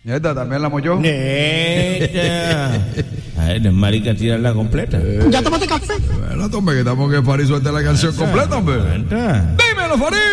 Esta también la molló. Neta. A ver, marica, tirarla completa. ¿Ya tomaste café? Bueno, hombre, que estamos que Farid suelte la canción completa, hombre. Cuenta. Dímelo, Farid.